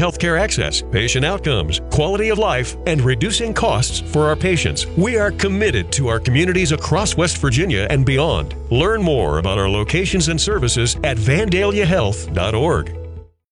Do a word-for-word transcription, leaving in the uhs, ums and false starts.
healthcare access, patient outcomes, quality of life, and reducing costs for our patients. We are committed to our communities across West Virginia and beyond. Learn more about our locations and services at vandalia health dot org.